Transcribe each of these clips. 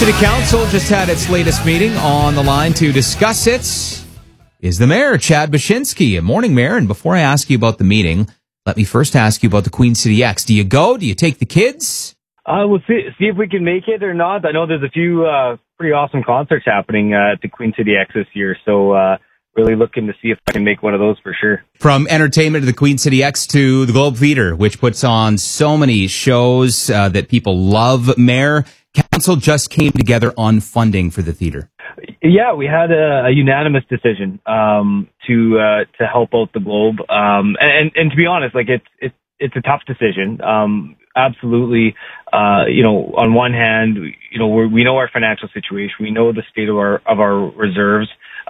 City Council just had its latest meeting. On the line to discuss it is the mayor, Chad Bashinsky. Morning, Mayor. And before I ask you about the meeting, let me first ask you about the Queen City X. Do you go? Do you take the kids? We'll see if we can make it or not. I know there's a few pretty awesome concerts happening at the Queen City X this year, so really looking to see if I can make one of those for sure. From entertainment to the Queen City X to the Globe Theatre, which puts on so many shows that people love, Mayor. Council just came together on funding for the theatre. Yeah, we had a unanimous decision to help out the Globe, and to be honest, like it's a tough decision. Absolutely, on one hand, we know our financial situation, we know the state of our reserves,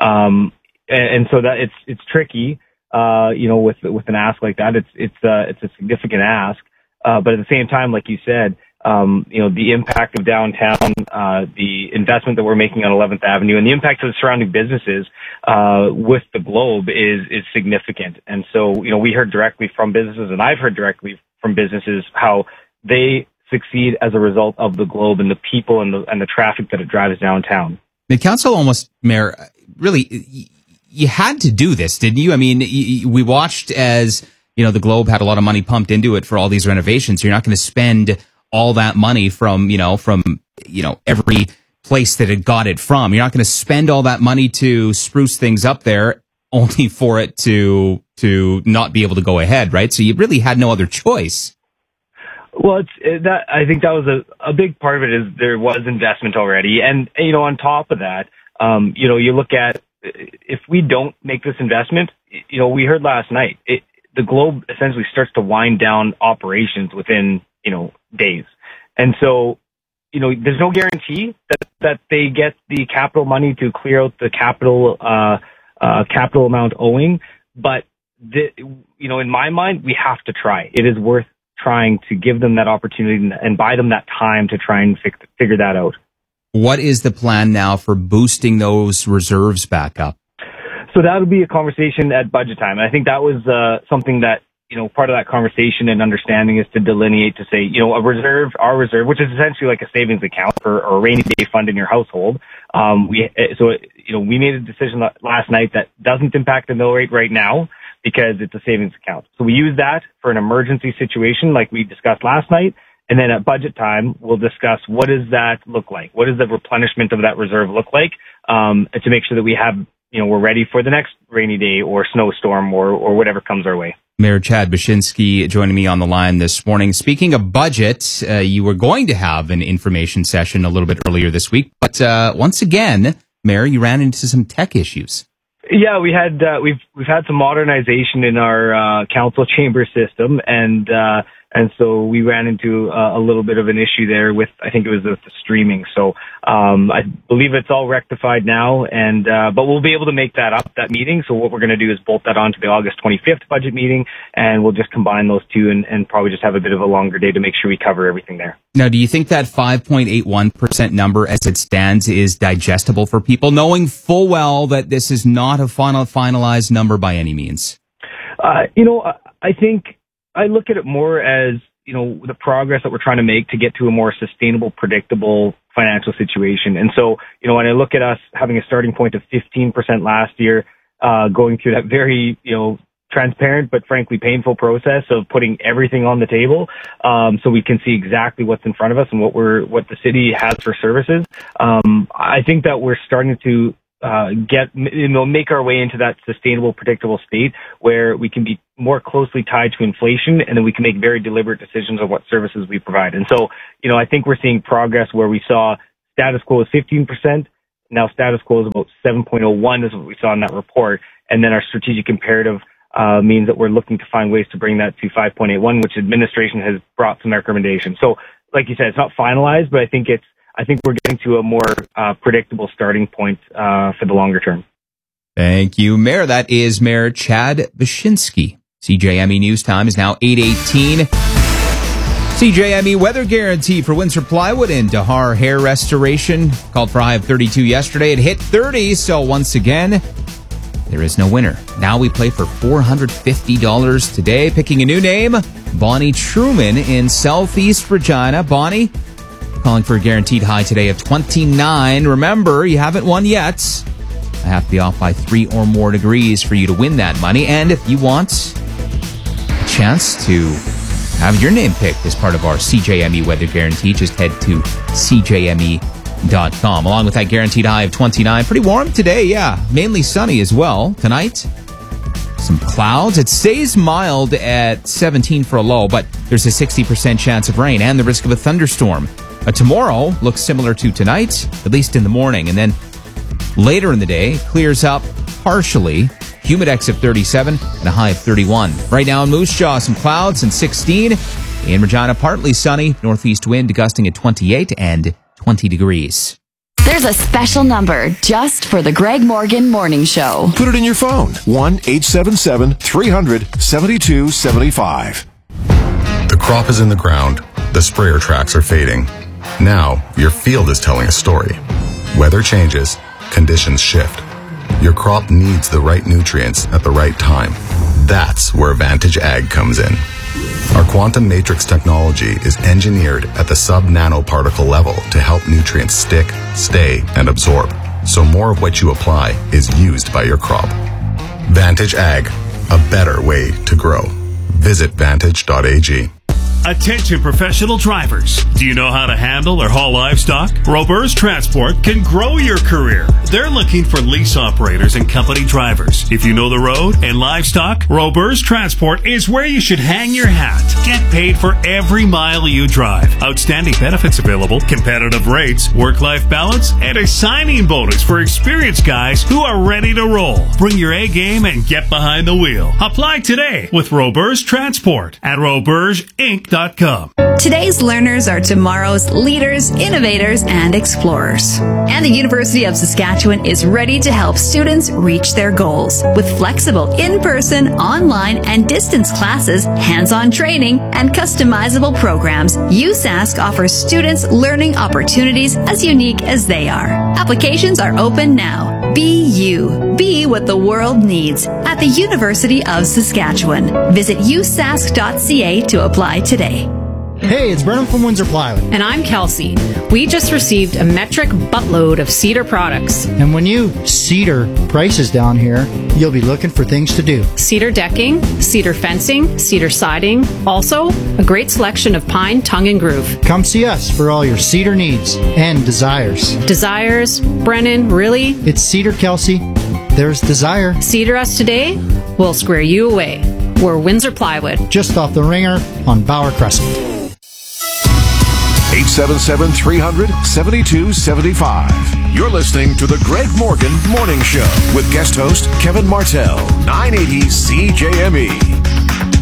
and so that it's tricky, with an ask like that. It's a significant ask, but at the same time, like you said. The impact of downtown, the investment that we're making on 11th Avenue, and the impact of the surrounding businesses with the Globe is significant. And so, we heard directly from businesses, and I've heard directly from businesses how they succeed as a result of the Globe and the people and the traffic that it drives downtown. The council almost, Mayor, really, you had to do this, didn't you? I mean, we watched as, the Globe had a lot of money pumped into it for all these renovations. You're not going to spend all that money from every place that it got it from. You're not going to spend all that money to spruce things up there only for it to not be able to go ahead, right? So you really had no other choice. Well, I think that was a big part of it is there was investment already. And, on top of that, you look at if we don't make this investment, we heard last night, the Globe essentially starts to wind down operations within, days. And so, there's no guarantee that they get the capital money to clear out the capital amount owing. But, in my mind, we have to try. It is worth trying to give them that opportunity and buy them that time to try and figure that out. What is the plan now for boosting those reserves back up? So that would be a conversation at budget time. And I think that was something that, part of that conversation and understanding is to delineate to say, our reserve, which is essentially like a savings account or a rainy day fund in your household. We made a decision last night that doesn't impact the mill rate right now because it's a savings account. So we use that for an emergency situation like we discussed last night. And then at budget time, we'll discuss what does that look like? What does the replenishment of that reserve look like? To make sure that we have, we're ready for the next rainy day or snowstorm or whatever comes our way. Mayor Chad Bashinsky joining me on the line this morning. Speaking of budget, you were going to have an information session a little bit earlier this week, but once again, Mayor, you ran into some tech issues. Yeah, we've had some modernization in our council chamber system, and so we ran into a little bit of an issue there with, I think it was with the streaming. So I believe it's all rectified now, but we'll be able to make that meeting. So what we're going to do is bolt that onto the August 25th budget meeting, and we'll just combine those two and probably just have a bit of a longer day to make sure we cover everything there. Now, do you think that 5.81% number as it stands is digestible for people, knowing full well that this is not a finalized number by any means? I think I look at it more as, the progress that we're trying to make to get to a more sustainable, predictable financial situation. And so, when I look at us having a starting point of 15% last year, going through that very, transparent but frankly painful process of putting everything on the table, so we can see exactly what's in front of us and what the city has for services. I think that we're starting to make our way into that sustainable, predictable state where we can be more closely tied to inflation, and then we can make very deliberate decisions on what services we provide. And so, I think we're seeing progress where we saw status quo is 15%. Now status quo is about 7.01 is what we saw in that report. And then our strategic imperative means that we're looking to find ways to bring that to 5.81, which administration has brought some recommendations. So, like you said, it's not finalized, but I think we're getting to a more predictable starting point for the longer term. Thank you, Mayor. That is Mayor Chad Bashinsky. CJME News Time is now 8:18. CJME weather guarantee for Windsor Plywood and Dahar Hair Restoration. Called for a high of 32 yesterday. It hit 30, so once again, there is no winner. Now we play for $450 today. Picking a new name, Bonnie Truman in Southeast Regina. Bonnie, calling for a guaranteed high today of 29. Remember, you haven't won yet. I have to be off by 3 or more degrees for you to win that money. And if you want a chance to have your name picked as part of our CJME weather guarantee, just head to CJME.com. Along with that guaranteed high of 29. Pretty warm today, yeah. Mainly sunny as well. Tonight, some clouds. It stays mild at 17 for a low, but there's a 60% chance of rain and the risk of a thunderstorm. Tomorrow looks similar to tonight, at least in the morning. And then later in the day, clears up partially. Humidex of 37 and a high of 31. Right now in Moose Jaw, some clouds and 16. In Regina, partly sunny. Northeast wind gusting at 28 and 20 degrees. There's a special number just for the Greg Morgan Morning Show. Put it in your phone. 1-877-300-7275. The crop is in the ground. The sprayer tracks are fading. Now, your field is telling a story. Weather changes. Conditions shift. Your crop needs the right nutrients at the right time. That's where Vantage Ag comes in. Our quantum matrix technology is engineered at the sub-nanoparticle level to help nutrients stick, stay, and absorb, so more of what you apply is used by your crop. Vantage Ag, a better way to grow. Visit vantage.ag. Attention professional drivers. Do you know how to handle or haul livestock? Roberts Transport can grow your career. They're looking for lease operators and company drivers. If you know the road and livestock, Roberts Transport is where you should hang your hat. Get paid for every mile you drive. Outstanding benefits available, competitive rates, work-life balance, and a signing bonus for experienced guys who are ready to roll. Bring your A game and get behind the wheel. Apply today with Roberts Transport at robertsinc.com. Today's learners are tomorrow's leaders, innovators, and explorers. And the University of Saskatchewan is ready to help students reach their goals. With flexible in-person, online, and distance classes, hands-on training, and customizable programs, USask offers students learning opportunities as unique as they are. Applications are open now. Be you. Be what the world needs at the University of Saskatchewan. Visit usask.ca to apply today. Hey, it's Brennan from Windsor Plywood. And I'm Kelsey. We just received a metric buttload of Cedar products. And when you Cedar prices down here, you'll be looking for things to do. Cedar decking, cedar fencing, cedar siding. Also, a great selection of pine, tongue, and groove. Come see us for all your cedar needs and desires. Desires? Brennan, really? It's Cedar, Kelsey. There's desire. Cedar us today, we'll square you away. We're Windsor Plywood. Just off the ringer on Bauer Crescent. 877-300-7275. You're listening to the Greg Morgan Morning Show with guest host Kevin Martell, 980 CJME.